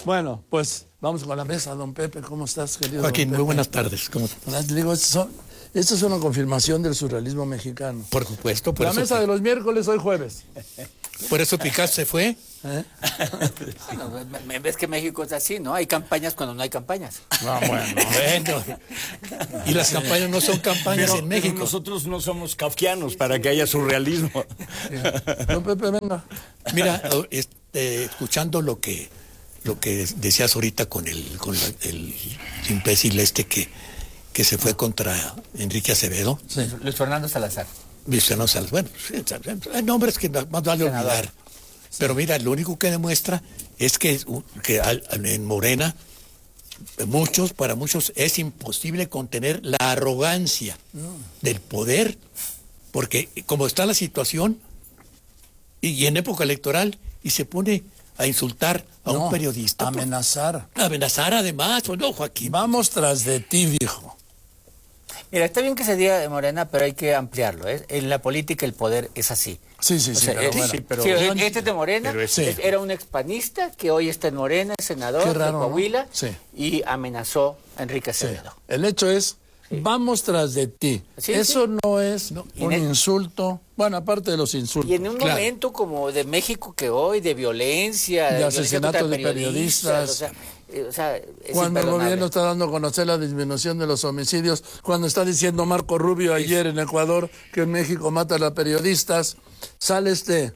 Bueno, pues vamos con la mesa, don Pepe. ¿Cómo estás, querido Joaquín, don muy Pepe? buenas tardes. ¿Cómo estás? Te digo, esto es una confirmación del surrealismo mexicano. Por supuesto. La mesa de los miércoles, hoy jueves. Por eso Picasso se fue. Bueno, ves que México es así, ¿no? Hay campañas cuando no hay campañas. No, bueno. Y las campañas no son campañas en México. Pero nosotros no somos kafkianos para que haya surrealismo. Don Pepe, venga. Mira, escuchando lo que decías ahorita con el imbécil que se fue contra Enrique Acevedo. Sí. Luis Fernando Salazar. Luciano Salazar. Bueno, sí, hay nombres que más vale olvidar. Pero mira, lo único que demuestra es que en Morena, para muchos es imposible contener la arrogancia del poder, porque como está la situación, y en época electoral, y se pone a insultar a un periodista. Amenazar. Amenazar además, no, Joaquín. Vamos tras de ti, viejo. Mira, está bien que se diga de Morena, pero hay que ampliarlo, ¿eh? En la política el poder es así. Sí, sí, O sí. sea, Pero bueno. sí, este es de Morena, era un expanista que hoy está en Morena, es senador Qué raro, de Coahuila, ¿no? Sí. y amenazó a Enrique Acevedo. El hecho es, vamos tras de ti. Sí, Eso no es un en insulto. Bueno, aparte de los insultos. Y en un momento como de México que hoy, de violencia, De violencia asesinato contra de periodistas. o sea, es Cuando el imperdonable. gobierno está dando a conocer la disminución de los homicidios, cuando está diciendo Marco Rubio ayer en Ecuador que en México matan a periodistas, sale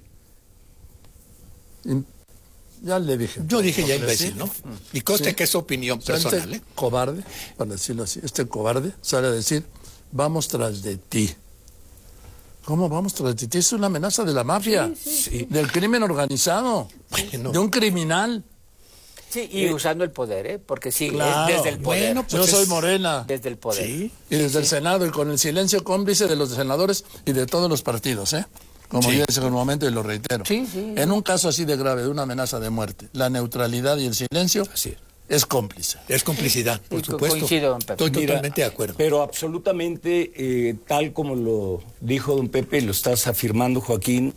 ya le dije. Yo dije ya imbécil, ¿no? Y conste que es opinión personal, ¿eh? Cobarde, para decirlo así, cobarde sale a decir, vamos tras de ti. ¿Cómo vamos tras de ti? Es una amenaza de la mafia, del crimen organizado, Bueno. de un criminal. Sí, y usando el poder, ¿eh? Porque sí, Claro, es desde el poder. bueno, Yo soy Morena. Desde el poder. Sí. Y desde el Senado y con el silencio cómplice de los senadores y de todos los partidos, ¿eh? Como Sí. yo dije en un momento y lo reitero. Sí, sí. En un caso así de grave, de una amenaza de muerte, la neutralidad y el silencio Así es. es cómplice. Es complicidad, por Sí, supuesto. coincido, don Pepe. Estoy Mira, totalmente de acuerdo. Pero absolutamente, tal como lo dijo don Pepe, lo estás afirmando, Joaquín,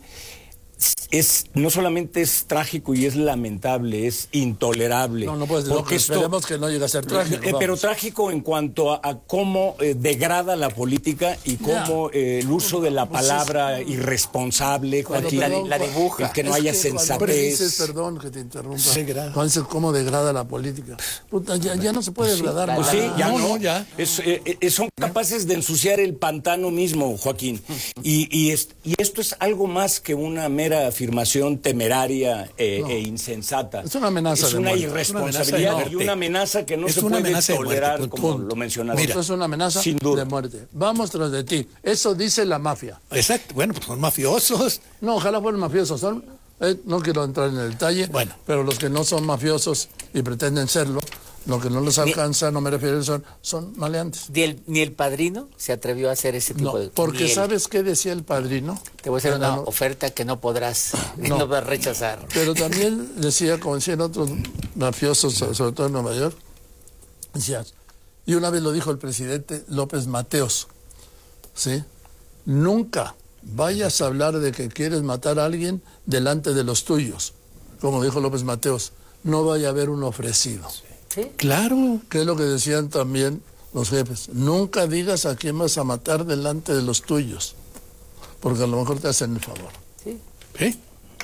no solamente es trágico y es lamentable, es intolerable. No puedes decir, porque esperemos que no llegue a ser trágico. pero vamos. trágico en cuanto a cómo degrada la política y cómo el uso de la palabra irresponsable, Cuando, Joaquín, perdón, la dibuja. el que no Es haya que cuando sensatez. dices, perdón que te interrumpa, Degrada. cuando dices cómo degrada la política. Puta, ya no se puede degradar Pues más. sí, ya No, no, no, ya. Son capaces de ensuciar el pantano mismo, Joaquín. Y esto es algo más que una mera afirmación temeraria e insensata. Es una amenaza Es de una muerte. irresponsabilidad Es una amenaza de y una amenaza que no Es se una puede amenaza de muerte, tolerar, punto. como lo mencionaste. Esto es una amenaza Sin duda. de muerte. Vamos tras de ti. Eso dice la mafia. Exacto, bueno, pues son mafiosos. No, ojalá fueran mafiosos. No quiero entrar en el detalle, Bueno. pero los que no son mafiosos y pretenden serlo, lo que no les alcanza, no me refiero a eso, son maleantes. Ni el padrino se atrevió a hacer ese tipo No, de... porque ni él. ¿sabes qué decía el padrino? Te voy a hacer una No, oferta que no podrás, No. no vas a rechazar. Pero también decía, como decían otros mafiosos, sobre todo en Nueva York, decía, y una vez lo dijo el presidente López Mateos, ¿sí? Nunca vayas a hablar de que quieres matar a alguien delante de los tuyos, como dijo López Mateos, no vaya a haber un ofrecido. ¿Sí? Claro. Que es lo que decían también los jefes, nunca digas a quién vas a matar delante de los tuyos, porque a lo mejor te hacen el favor. Sí. ¿Sí?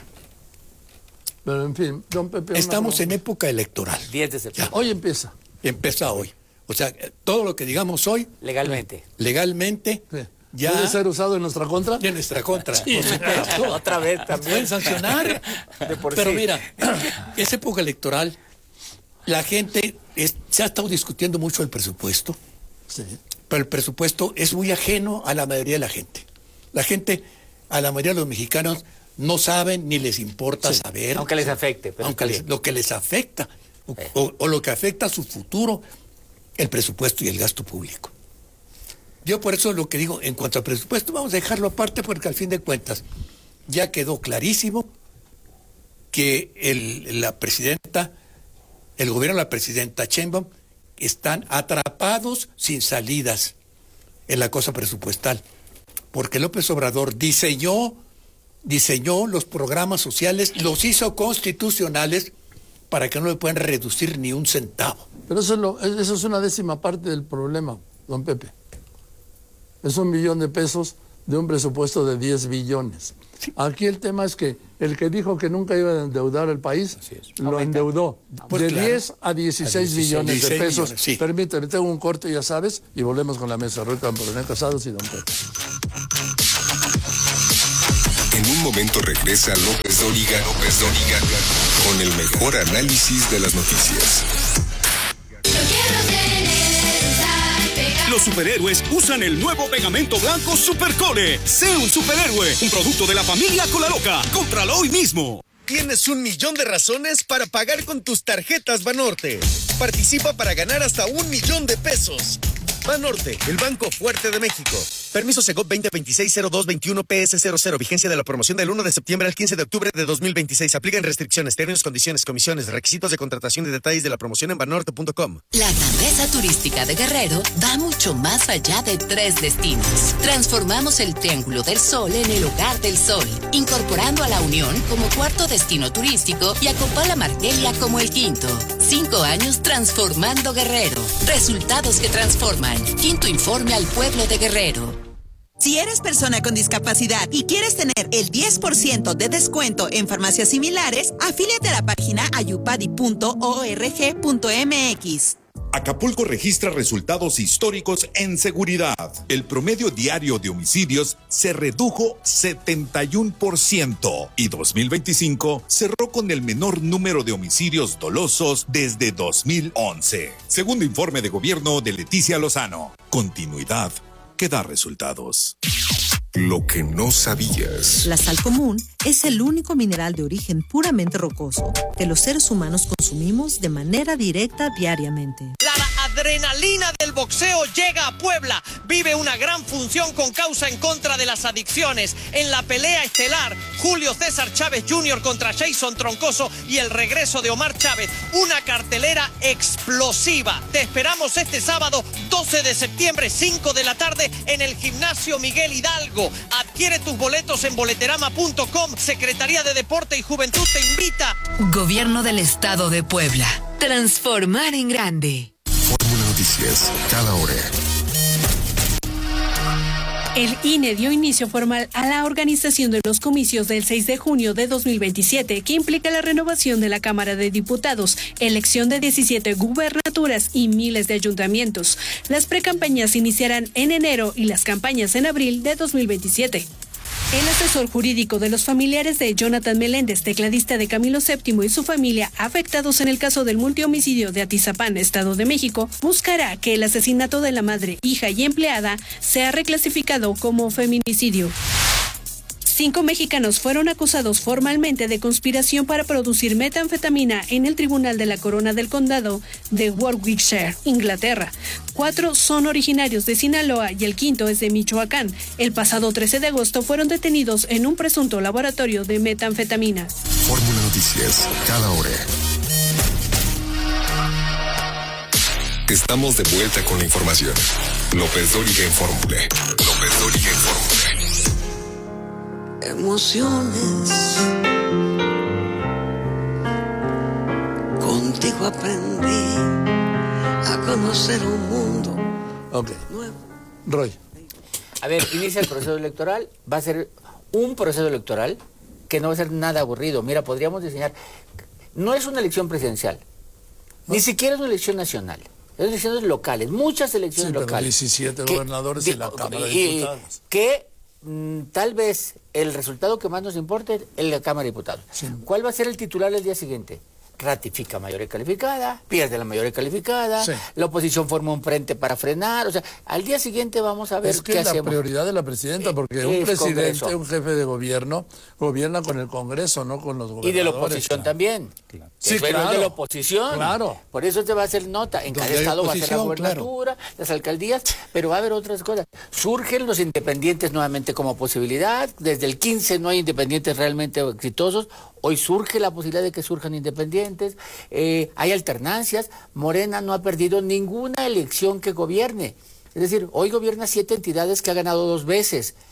Pero en fin, don Pepe... Estamos en época electoral. 10 de septiembre. Hoy empieza. Empieza hoy. O sea, todo lo que digamos hoy, Legalmente. legalmente, Sí. ya ¿Puede ser usado en nuestra contra? de nuestra contra. Por supuesto. Otra vez también. Pueden sancionar. De por Pero sí. mira, es época electoral. La gente se ha estado discutiendo mucho el presupuesto, Sí. pero el presupuesto es muy ajeno a la mayoría de la gente. La gente, a la mayoría de los mexicanos, no saben ni les importa saber. Aunque les afecte. Pero Aunque está bien. lo que les afecta, o lo que afecta a su futuro, el presupuesto y el gasto público. Yo por eso lo que digo, en cuanto al presupuesto, vamos a dejarlo aparte porque al fin de cuentas ya quedó clarísimo que el gobierno de la presidenta Sheinbaum están atrapados sin salidas en la cosa presupuestal, porque López Obrador diseñó los programas sociales, los hizo constitucionales, para que no le puedan reducir ni un centavo. Pero eso es una décima parte del problema, don Pepe. Es 1 billón de pesos de un presupuesto de 10 billones. Sí. Aquí el tema es que el que dijo que nunca iba a endeudar el país, lo endeudó Pues de claro, 10 a 16 billones de pesos. Millones, sí. Permíteme, tengo un corte, ya sabes, y volvemos con la mesa. Ahorita por René Casados y don Pepe. En un momento regresa López Dóriga con el mejor análisis de las noticias. Los superhéroes usan el nuevo pegamento blanco Supercole. Sé un superhéroe, un producto de la familia Colaloca. Cómpralo hoy mismo. Tienes 1 millón de razones para pagar con tus tarjetas Banorte. Participa para ganar hasta 1 millón de pesos. Banorte, el banco fuerte de México. Permiso Segov 2026-0221 PS00. Vigencia de la promoción del 1 de septiembre al 15 de octubre de 2026. Aplican restricciones, términos, condiciones, comisiones, requisitos de contratación y detalles de la promoción en banorte.com. La grandeza turística de Guerrero va mucho más allá de 3 destinos. Transformamos el Triángulo del Sol en el Hogar del Sol, incorporando a La Unión como 4º destino turístico y a Copala Marquelia como el 5º. 5 años transformando Guerrero. Resultados que transforman. 5º informe al pueblo de Guerrero. Si eres persona con discapacidad y quieres tener el 10% de descuento en farmacias similares, afíliate a la página ayupadi.org.mx. Acapulco registra resultados históricos en seguridad. El promedio diario de homicidios se redujo 71% y 2025 cerró con el menor número de homicidios dolosos desde 2011. Segundo informe de gobierno de Leticia Lozano. Continuidad que da resultados. Lo que no sabías. La sal común es el único mineral de origen puramente rocoso que los seres humanos consumimos de manera directa diariamente. La adrenalina del boxeo llega a Puebla. Vive una gran función con causa en contra de las adicciones. En la pelea estelar, Julio César Chávez Jr. contra Jason Troncoso y el regreso de Omar Chávez. Una cartelera explosiva. Te esperamos este sábado 12 de septiembre, 5 de la tarde, en el Gimnasio Miguel Hidalgo. Adquiere tus boletos en boleterama.com. Secretaría de Deporte y Juventud te invita. Gobierno del Estado de Puebla. Transformar en grande. Fórmula Noticias, cada hora. El INE dio inicio formal a la organización de los comicios del 6 de junio de 2027, que implica la renovación de la Cámara de Diputados, elección de 17 gubernaturas y miles de ayuntamientos. Las precampañas iniciarán en enero y las campañas en abril de 2027. El asesor jurídico de los familiares de Jonathan Meléndez, tecladista de Camilo VII y su familia, afectados en el caso del multihomicidio de Atizapán, Estado de México, buscará que el asesinato de la madre, hija y empleada sea reclasificado como feminicidio. 5 mexicanos fueron acusados formalmente de conspiración para producir metanfetamina en el Tribunal de la Corona del Condado de Warwickshire, Inglaterra. 4 son originarios de Sinaloa y el 5º es de Michoacán. El pasado 13 de agosto fueron detenidos en un presunto laboratorio de metanfetamina. Fórmula Noticias, cada hora. Estamos de vuelta con la información. López Dóriga en Fórmula. López Dóriga en Fórmula. Emociones, contigo aprendí a conocer un mundo. Ok, Roy. A ver, inicia el proceso electoral, va a ser un proceso electoral que no va a ser nada aburrido. Mira, podríamos diseñar, no es una elección presidencial, ni siquiera es una elección nacional, es elecciones locales, muchas elecciones locales. 17 gobernadores y la Cámara de Diputados. Tal vez el resultado que más nos importe es la Cámara de Diputados. Sí. ¿Cuál va a ser el titular el día siguiente? Ratifica mayoría calificada, pierde la mayoría calificada, sí. La oposición forma un frente para frenar, o sea, al día siguiente vamos a ver qué hacemos. Es que es la prioridad de la presidenta, porque un presidente, Congreso. Un jefe de gobierno, gobierna con el Congreso, no con los gobernadores. Y de la oposición también. Claro. Sí, claro. De la oposición. Claro. Por eso te va a hacer nota. En cada estado va a ser la gobernatura, claro. Las alcaldías, pero va a haber otras cosas. Surgen los independientes nuevamente como posibilidad. Desde el 15 no hay independientes realmente exitosos. Hoy surge la posibilidad de que surjan independientes, hay alternancias. Morena no ha perdido ninguna elección que gobierne. Es decir, hoy gobierna 7 entidades que ha ganado 2 veces,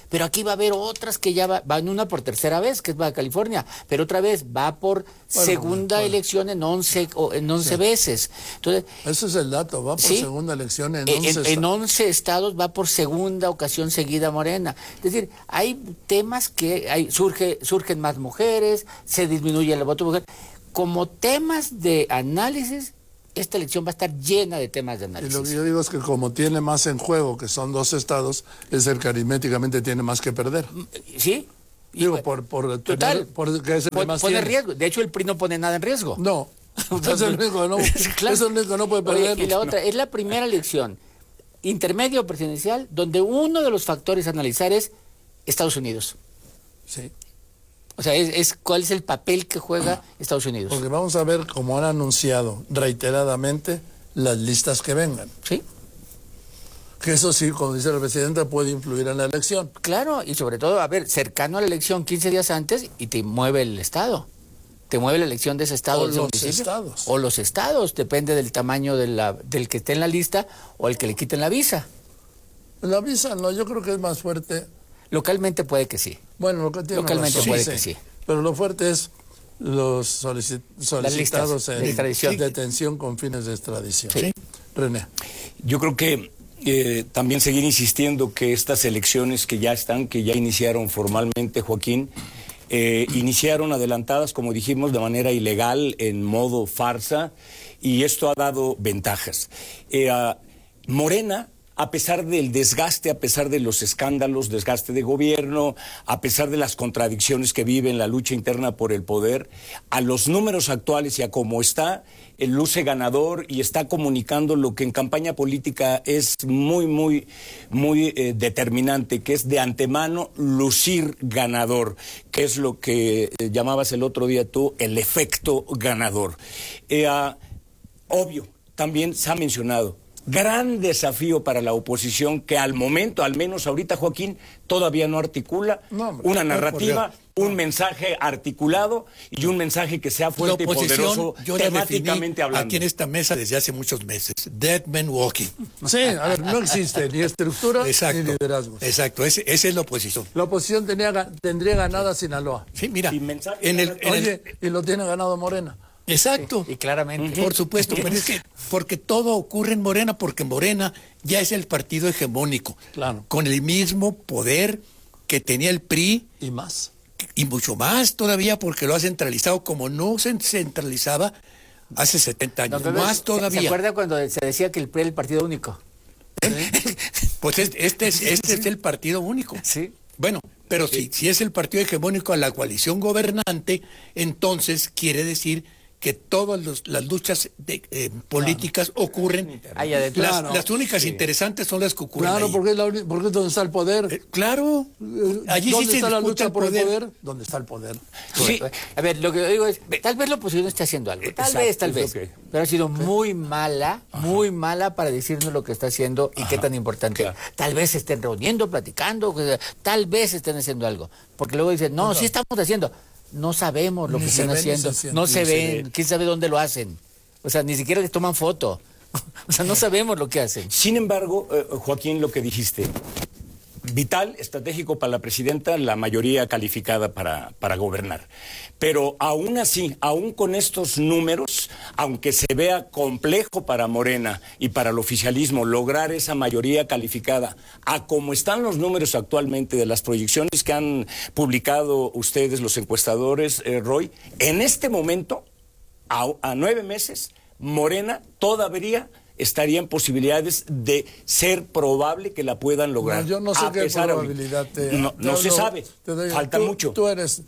Pero aquí va a haber otras que ya van una por tercera vez, que es Baja California, pero otra vez va por segunda elección en 11 veces. Entonces, ese es el dato, va por segunda elección en 11 estados. En 11 estados va por segunda ocasión seguida Morena. Es decir, hay temas que surgen más mujeres, se disminuye el voto mujer. Como temas de análisis, esta elección va a estar llena de temas de análisis. Y lo que yo digo es que como tiene más en juego, que son 2 estados, es el que aritméticamente tiene más que perder. ¿Sí? Digo, porque es el que más pone riesgo. De hecho, el PRI no pone nada en riesgo. No. Es el único que no, claro. Es el único que no puede perder. Oye, y la otra, es la primera elección intermedio presidencial donde uno de los factores a analizar es Estados Unidos. Sí. O sea, ¿cuál es el papel que juega Estados Unidos? Porque vamos a ver, como han anunciado reiteradamente, las listas que vengan. Sí. Que eso sí, como dice la presidenta, puede influir en la elección. Claro, y sobre todo, a ver, cercano a la elección, 15 días antes, y te mueve el Estado. Te mueve la elección de ese Estado. O los estados. O los estados, depende del tamaño del que esté en la lista o el que le quiten la visa. La visa, no, yo creo que es más fuerte. Localmente puede que sí. Bueno, localmente puede que sí. Pero lo fuerte es los solicitados en detención con fines de extradición. Sí. René. Yo creo que también seguir insistiendo que estas elecciones que ya iniciaron formalmente, Joaquín, iniciaron adelantadas, como dijimos, de manera ilegal, en modo farsa, y esto ha dado ventajas. Morena, a pesar del desgaste, a pesar de los escándalos, desgaste de gobierno, a pesar de las contradicciones que vive en la lucha interna por el poder, a los números actuales y a cómo está, luce ganador y está comunicando lo que en campaña política es muy determinante, que es de antemano lucir ganador, que es lo que llamabas el otro día tú, el efecto ganador. Obvio, también se ha mencionado, gran desafío para la oposición que al momento, al menos ahorita, Joaquín, todavía no articula una narrativa, un mensaje articulado y un mensaje que sea fuerte y poderoso temáticamente hablando. Aquí en esta mesa desde hace muchos meses, Dead Man Walking. Sí, a ver, no existe ni estructura ni liderazgo. Exacto, esa es la oposición. La oposición tendría ganada Sinaloa. Sí, mira, y lo tiene ganado Morena. Exacto. Y claramente. Por supuesto, pero es que porque todo ocurre en Morena, porque Morena ya es el partido hegemónico. Claro. Con el mismo poder que tenía el PRI. Y más. Y mucho más todavía porque lo ha centralizado como no se centralizaba hace 70 años. No, más todavía. ¿Se acuerda cuando se decía que el PRI era el partido único? Pues este es el partido único. Sí. Bueno, pero si es el partido hegemónico a la coalición gobernante, entonces quiere decir que todas las luchas políticas ocurren. Las únicas interesantes son las que ocurren. Claro, ahí. porque es donde está el poder. Claro, allí ¿Dónde sí está la lucha por el poder? ¿Dónde está el poder? Sí. A ver, lo que yo digo es, tal vez la oposición esté haciendo algo, tal vez, pero ha sido muy mala para decirnos lo que está haciendo y qué tan importante. Claro. Tal vez se estén reuniendo, platicando, tal vez estén haciendo algo, porque luego dicen, no, sí estamos haciendo. No sabemos lo que están haciendo, no se ven, quién sabe dónde lo hacen. O sea, ni siquiera les toman foto. O sea, no sabemos lo que hacen. Sin embargo, Joaquín, lo que dijiste, vital, estratégico para la presidenta, la mayoría calificada para gobernar. Pero aún así, aún con estos números, aunque se vea complejo para Morena y para el oficialismo lograr esa mayoría calificada, a como están los números actualmente de las proyecciones que han publicado ustedes, los encuestadores, Roy, en este momento, a 9 meses, Morena todavía estaría en posibilidades de ser probable que la puedan lograr. No, yo no sé qué probabilidad no se sabe, falta mucho. Tú eres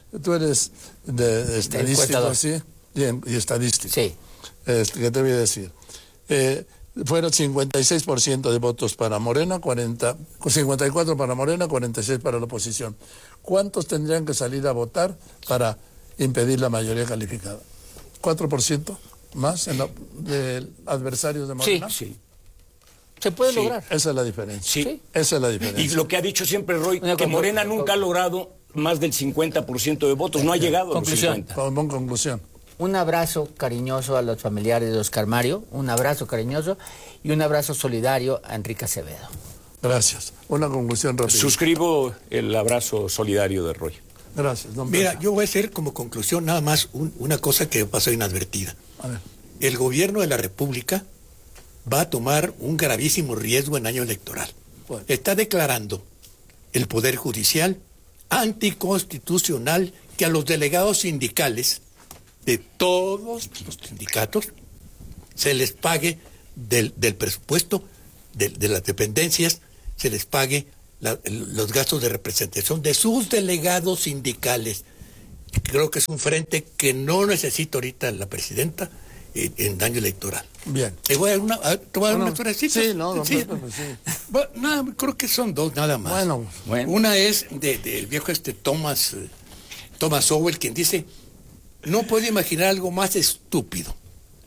de estadístico, ¿sí? Y estadístico. Sí. ¿Qué te voy a decir? Fueron 56% de votos para Morena, 54 para Morena, 46 para la oposición. ¿Cuántos tendrían que salir a votar para impedir la mayoría calificada? ¿4%? ¿Más de adversarios de Morena? Sí. Se puede lograr. Esa es la diferencia. Sí. Esa es la diferencia. Y lo que ha dicho siempre Roy, que Morena nunca ha logrado más del 50% de votos. No ha llegado a los 50%. Con conclusión. Un abrazo cariñoso a los familiares de Oscar Mario, un abrazo cariñoso y un abrazo solidario a Enrique Acevedo. Gracias. Una conclusión rápida. Suscribo el abrazo solidario de Roy. Gracias. Mira, yo voy a hacer como conclusión nada más una cosa que pasó inadvertida. A ver. El gobierno de la República va a tomar un gravísimo riesgo en año electoral. Bueno. Está declarando el Poder Judicial anticonstitucional que a los delegados sindicales de todos los sindicatos se les pague del presupuesto de las dependencias, se les pague los gastos de representación de sus delegados sindicales. Creo que es un frente que no necesita ahorita la presidenta en año electoral. Bien. ¿Te voy a dar una florecita? Sí, sí. Bueno, no, creo que son dos nada más. Bueno. Una es del viejo Thomas Sowell, quien dice: no puedo imaginar algo más estúpido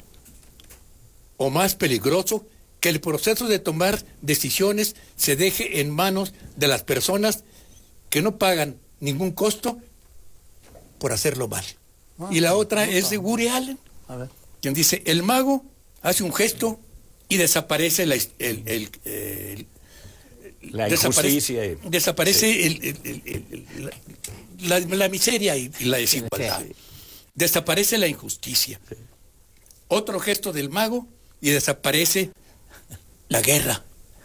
o más peligroso que el proceso de tomar decisiones se deje en manos de las personas que no pagan ningún costo por hacerlo mal. Y la otra es de Woody Allen, quien dice: el mago hace un gesto y desaparece la injusticia. Desaparece la miseria y la desigualdad. Desaparece la injusticia. Otro gesto del mago y desaparece la guerra.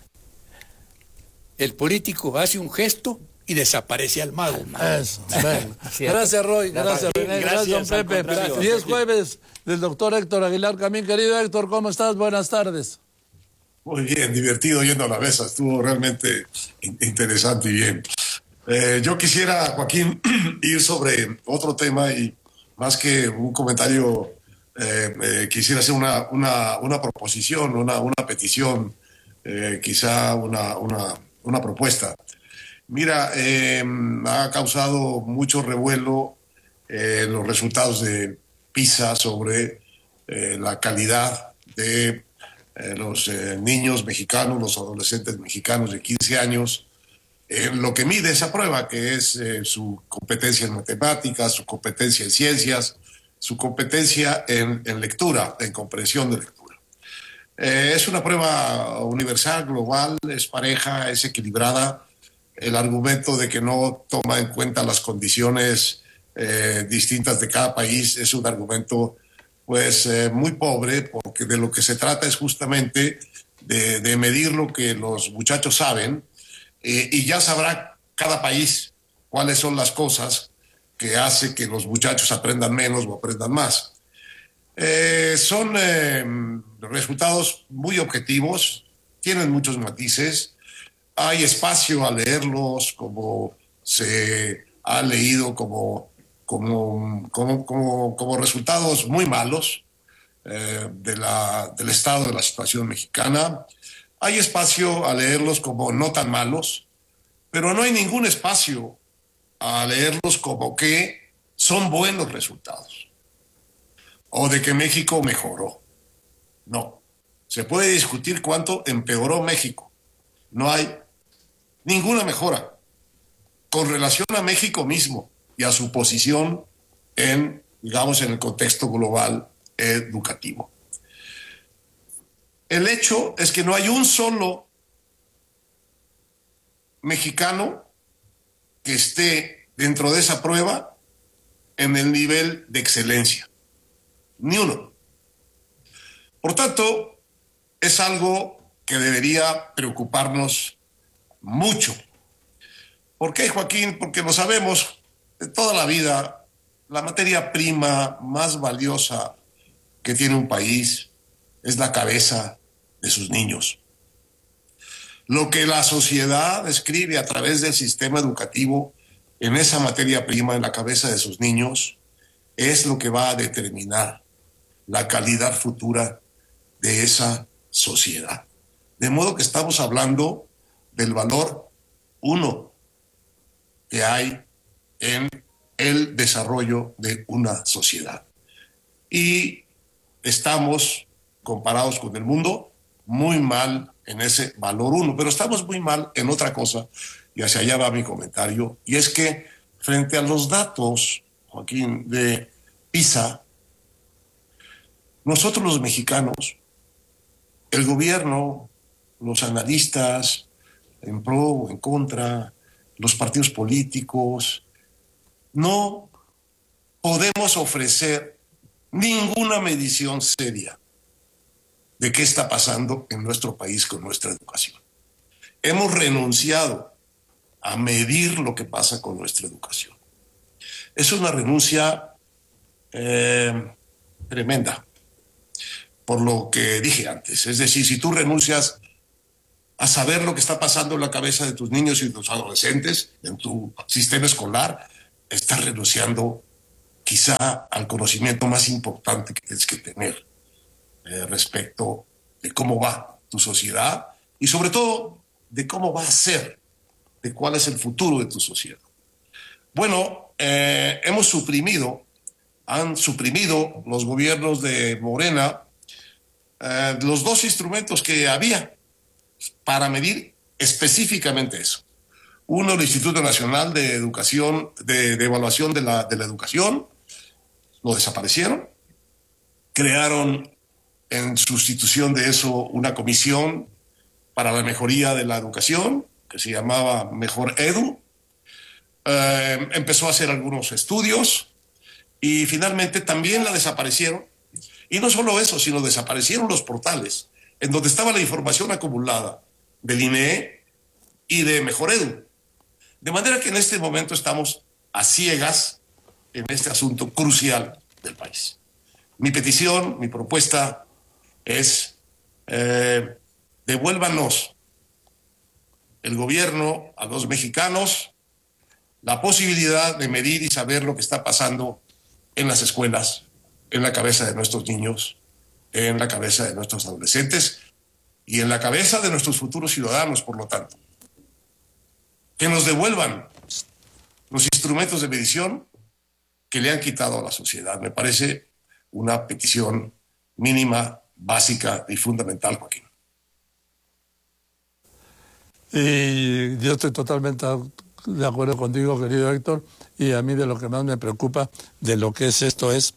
El político hace un gesto y desaparece al mago. Eso, bueno. Gracias, Roy. Gracias, René. Gracias, don Pepe. Y es jueves del doctor Héctor Aguilar Camín. Querido Héctor, ¿cómo estás? Buenas tardes. Muy bien, divertido yendo a la mesa. Estuvo realmente interesante y bien. Yo quisiera, Joaquín, ir sobre otro tema y más que un comentario, quisiera hacer una proposición, una petición, quizá una propuesta. Mira, ha causado mucho revuelo los resultados de PISA sobre la calidad de los niños mexicanos, los adolescentes mexicanos de 15 años, lo que mide esa prueba, que es su competencia en matemáticas, su competencia en ciencias, su competencia en lectura, en comprensión de lectura. Es una prueba universal, global, es pareja, es equilibrada. El argumento de que no toma en cuenta las condiciones distintas de cada país es un argumento pues muy pobre, porque de lo que se trata es justamente de medir lo que los muchachos saben, y ya sabrá cada país cuáles son las cosas que hace que los muchachos aprendan menos o aprendan más. Son resultados muy objetivos, tienen muchos matices, hay espacio a leerlos como se ha leído como resultados muy malos del estado de la situación mexicana. Hay espacio a leerlos como no tan malos, pero no hay ningún espacio a leerlos como que son buenos resultados o de que México mejoró. No. Se puede discutir cuánto empeoró México. No hay ninguna mejora con relación a México mismo y a su posición en el contexto global educativo. El hecho es que no hay un solo mexicano que esté dentro de esa prueba en el nivel de excelencia. Ni uno. Por tanto, es algo que debería preocuparnos mucho. ¿Por qué, Joaquín? Porque lo sabemos de toda la vida. La materia prima más valiosa que tiene un país es la cabeza de sus niños. Lo que la sociedad escribe a través del sistema educativo en esa materia prima, en la cabeza de sus niños, es lo que va a determinar la calidad futura de esa sociedad. De modo que estamos hablando del valor uno que hay en el desarrollo de una sociedad. Y estamos, comparados con el mundo, muy mal en ese valor uno, pero estamos muy mal en otra cosa, y hacia allá va mi comentario, y es que frente a los datos, Joaquín, de PISA, nosotros los mexicanos, el gobierno, los analistas, en pro o en contra, los partidos políticos. No podemos ofrecer ninguna medición seria de qué está pasando en nuestro país con nuestra educación. Hemos renunciado a medir lo que pasa con nuestra educación. Es una renuncia tremenda, por lo que dije antes. Es decir, si tú renuncias a saber lo que está pasando en la cabeza de tus niños y de tus adolescentes, en tu sistema escolar, estás renunciando quizá al conocimiento más importante que tienes que tener respecto de cómo va tu sociedad y sobre todo de cómo va a ser, de cuál es el futuro de tu sociedad. Bueno, han suprimido los gobiernos de Morena los dos instrumentos que había para medir específicamente eso. Uno, el Instituto Nacional de Educación, de Evaluación de la Educación, lo desaparecieron. Crearon en sustitución de eso una comisión para la mejoría de la educación, que se llamaba Mejor Edu. Empezó a hacer algunos estudios y finalmente también la desaparecieron. Y no solo eso, sino desaparecieron los portales en donde estaba la información acumulada del INEE y de Mejor Edu. De manera que en este momento estamos a ciegas en este asunto crucial del país. Mi petición, mi propuesta es devuélvanos el gobierno a los mexicanos la posibilidad de medir y saber lo que está pasando en las escuelas, en la cabeza de nuestros niños, en la cabeza de nuestros adolescentes y en la cabeza de nuestros futuros ciudadanos, por lo tanto. Que nos devuelvan los instrumentos de medición que le han quitado a la sociedad. Me parece una petición mínima, básica y fundamental, Joaquín. Y yo estoy totalmente de acuerdo contigo, querido Héctor, y a mí de lo que más me preocupa de lo que es esto es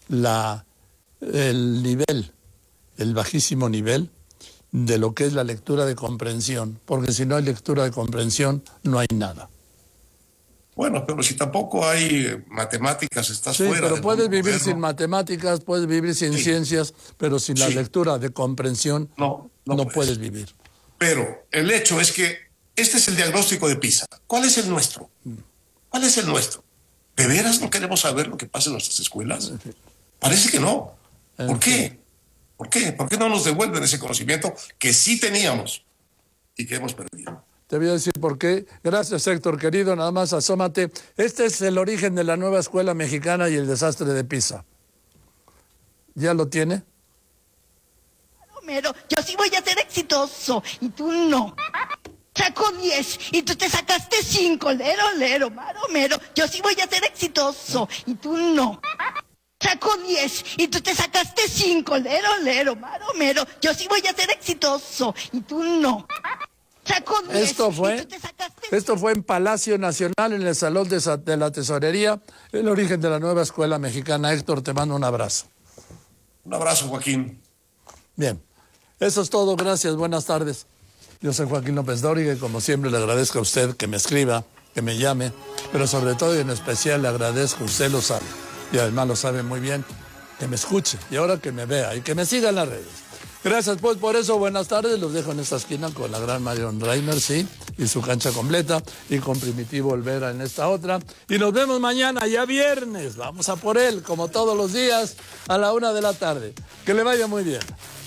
el nivel, el bajísimo nivel de lo que es la lectura de comprensión, porque si no hay lectura de comprensión no hay nada. Bueno, pero si tampoco hay matemáticas, estás fuera. Sí, pero puedes vivir sin matemáticas, puedes vivir sin ciencias, pero sin la lectura de comprensión no puedes vivir. Pero el hecho es que este es el diagnóstico de PISA. ¿Cuál es el nuestro? ¿Cuál es el nuestro? ¿De veras no queremos saber lo que pasa en nuestras escuelas? Parece que no. ¿Por qué? ¿Por qué? ¿Por qué no nos devuelven ese conocimiento que sí teníamos y que hemos perdido? Te voy a decir por qué. Gracias, Héctor, querido. Nada más asómate. Este es el origen de la nueva escuela mexicana y el desastre de PISA. ¿Ya lo tiene? Homero, yo sí voy a ser exitoso y tú no. Saco 10 y tú te sacaste 5. Lero, Maromero. Yo sí voy a ser exitoso y tú no. Saco 10 y tú te sacaste 5. Lero, Maromero. Yo sí voy a ser exitoso y tú no. Saco 10. Esto fue en Palacio Nacional, en el Salón de la Tesorería, el origen de la nueva escuela mexicana. Héctor, te mando un abrazo. Un abrazo, Joaquín. Bien, eso es todo. Gracias, buenas tardes. Yo soy Joaquín López Dóriga y como siempre le agradezco a usted que me escriba, que me llame, pero sobre todo y en especial le agradezco, usted lo sabe, y además lo sabe muy bien, que me escuche y ahora que me vea y que me siga en las redes. Gracias pues por eso, buenas tardes, los dejo en esta esquina con la gran Marion Reiner, sí, y su cancha completa, y con Primitivo Olvera en esta otra, y nos vemos mañana, ya viernes, vamos a por él, como todos los días, a la 1 de la tarde. Que le vaya muy bien.